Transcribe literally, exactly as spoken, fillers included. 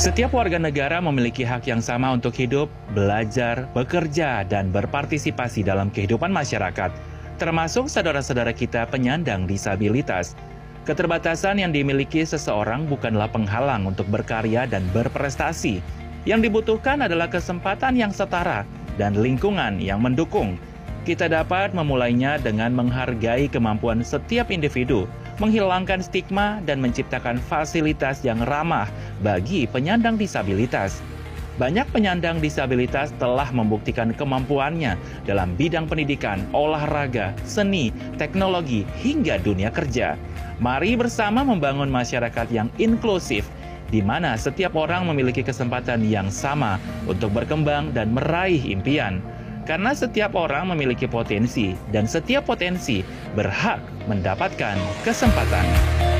Setiap warga negara memiliki hak yang sama untuk hidup, belajar, bekerja, dan berpartisipasi dalam kehidupan masyarakat, termasuk saudara-saudara kita penyandang disabilitas. Keterbatasan yang dimiliki seseorang bukanlah penghalang untuk berkarya dan berprestasi. Yang dibutuhkan adalah kesempatan yang setara dan lingkungan yang mendukung. Kita dapat memulainya dengan menghargai kemampuan setiap individu, menghilangkan stigma, dan menciptakan fasilitas yang ramah bagi penyandang disabilitas. Banyak penyandang disabilitas telah membuktikan kemampuannya dalam bidang pendidikan, olahraga, seni, teknologi, hingga dunia kerja. Mari bersama membangun masyarakat yang inklusif, di mana setiap orang memiliki kesempatan yang sama untuk berkembang dan meraih impian. Karena setiap orang memiliki potensi, dan setiap potensi berhak mendapatkan kesempatan.